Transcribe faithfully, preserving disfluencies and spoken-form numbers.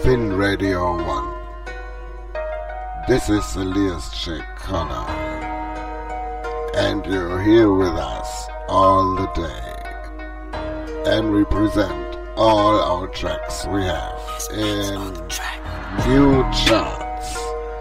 Spin Radio One. This is Elias J. Connor, and you're here with us all the day, and we present all our tracks we have in new chart.